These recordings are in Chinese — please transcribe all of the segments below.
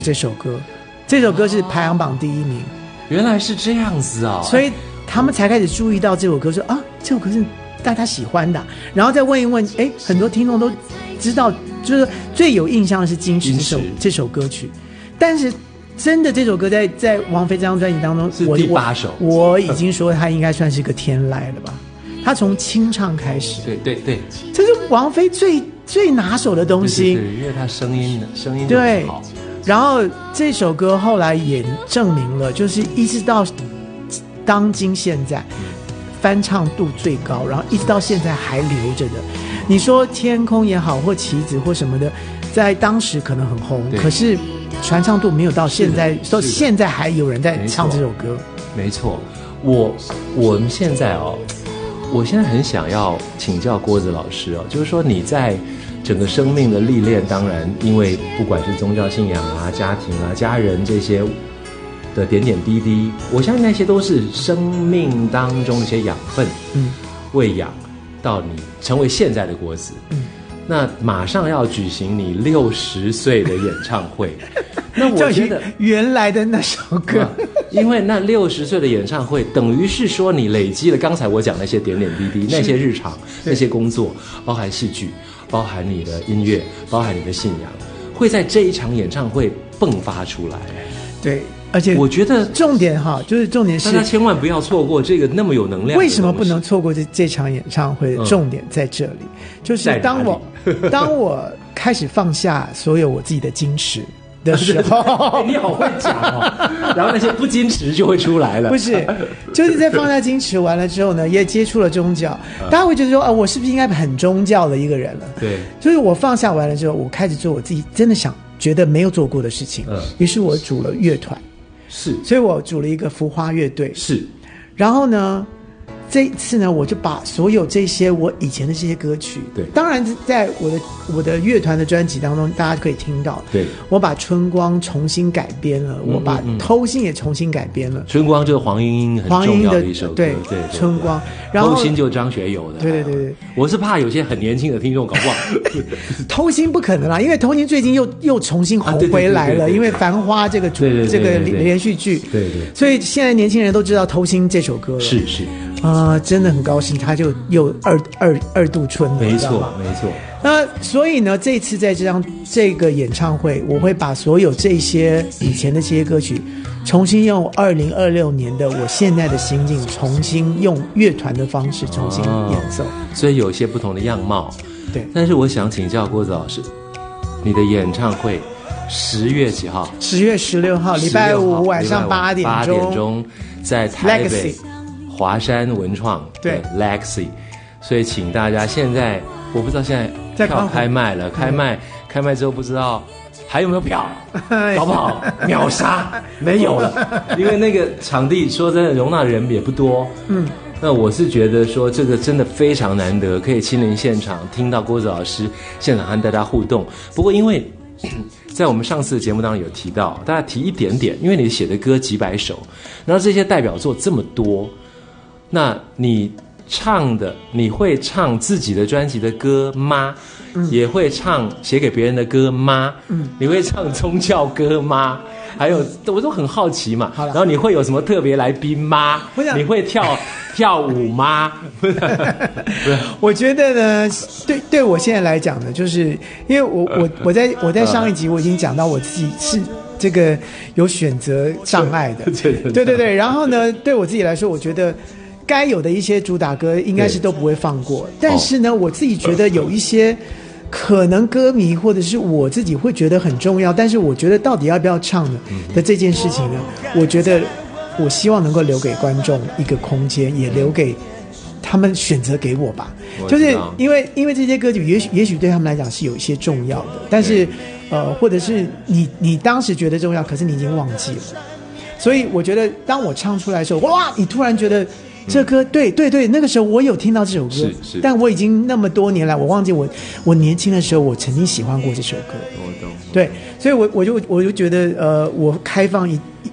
这首歌，这首歌是排行榜第1名。 原来是这样子啊！ 所以他们才开始注意到这首歌，说啊，这首歌是大家喜欢的，然后再问一问，很多听众都知道，就是最有印象的是《矜持》这首歌曲，但是真的这首歌在王菲这张专辑当中是第8首， 我已经说它应该算是个天籁了吧？它从清唱开始， 对， 这是王菲最拿手的东西， 对，因为她声音对好。 然后这首歌后来也证明了，就是一直到当今现在，翻唱度最高，然后一直到现在还留着的。你说天空也好，或棋子或什么的，在当时可能很红，可是传唱度没有到现在，说现在还有人在唱这首歌。 没错，我们现在我现在很想要请教郭子老师就是说你在整个生命的历练，当然因为不管是宗教信仰啊、家庭啊、家人这些的点点滴滴，我相信那些都是生命当中的一些养分，喂养到你成为现在的郭子。那马上要举行你60岁的演唱会，那我觉得原来的那首歌， 因为那60岁的演唱会，等于是说你累积了刚才我讲那些点点滴滴，那些日常、那些工作，包含戏剧，包含你的音乐，包含你的信仰，会在这一场演唱会迸发出来。 对，而且我觉得重点就是重点是大家千万不要错过这个那么有能量的。 为什么不能错过这场演唱会？重点在这里，就是当我开始放下所有我自己的矜持的时候你好会讲然后那些不矜持就会出来了。 不是，就是在放下矜持完了之后呢，也接触了宗教，大家会觉得说我是不是应该很宗教的一个人了？ 对， 就是我放下完了之后，我开始做我自己真的觉得没有做过的事情。于是我组了乐团， 是， 所以我组了一个浮花乐队， 是， 然后呢，这一次呢，我就把所有这些我以前的这些歌曲， 对， 当然在我的乐团的专辑当中，大家可以听到， 对， 我把春光重新改编了，我把偷心也重新改编了。 春光就是黄莺莺很重要的一首歌， 对，春光，然后偷心就张学友的， 对， 我是怕有些很年轻的听众搞不好， 偷心不可能啦，因为偷心最近又重新红回来了，因为《繁花》这个连续剧， 对， 所以现在年轻人都知道偷心这首歌了， 是。 真的很高兴，他就又二度春了， 没错。 那所以呢，这次在这个演唱会，我会把所有这些以前的这些歌曲，重新用2026年的我现在的心境，重新用乐团的方式重新演奏， 所以有一些不同的样貌。 对， 但是我想请教郭子老师，你的演唱会10月几号 ？10月16号，礼拜五晚上8点钟， 在台北华山文创的 Legacy， 所以请大家现在，我不知道现在票开卖了，开卖之后不知道还有没有票，搞不好秒杀没有了，因为那个场地说真的容纳人也不多。那我是觉得说这个真的非常难得，可以亲临现场听到郭子老师现场和大家互动。不过因为在我们上次的节目当中有提到，大家提一点点，因为你写的歌几百首，然后这些代表作这么多，那你会唱自己的专辑的歌吗？也会唱写给别人的歌吗？你会唱宗教歌吗？还有我都很好奇嘛。然后你会有什么特别来宾吗？你会跳舞吗？ 我觉得呢，对我现在来讲呢，就是因为我在上一集我已经讲到我自己是这个有选择障碍的，对。然后呢，对我自己来说，我觉得该有的一些主打歌应该是都不会放过，但是呢，我自己觉得有一些可能歌迷或者是我自己会觉得很重要，但是我觉得到底要不要唱呢的这件事情呢，我觉得我希望能够留给观众一个空间，也留给他们选择给我吧。就是因为这些歌曲也许对他们来讲是有一些重要的，但是或者是你当时觉得重要，可是你已经忘记了。所以我觉得当我唱出来的时候，哇，你突然觉得这歌对，那个时候我有听到这首歌， 是， 但我已经那么多年来，我忘记我年轻的时候我曾经喜欢过这首歌。 我懂。 对，所以我就觉得我开放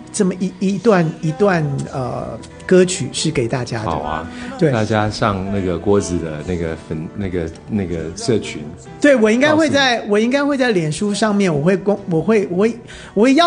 这么一段歌曲是给大家的。 好啊， 对， 大家上那个郭子的那个社群。 对，我应该会在脸书上面，我会邀